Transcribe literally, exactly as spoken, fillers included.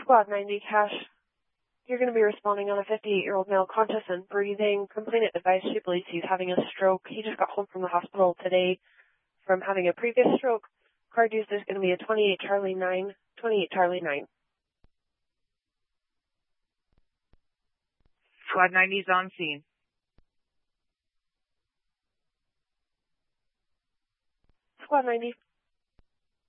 Squad ninety, Cash. You're going to be responding on a fifty-eight-year-old male conscious and breathing. Complainant advised she believes he's having a stroke. He just got home from the hospital today from having a previous stroke. Card used is going to be a twenty-eight Charlie nine, twenty-eight Charlie nine. Squad ninety's on scene. Squad ninety.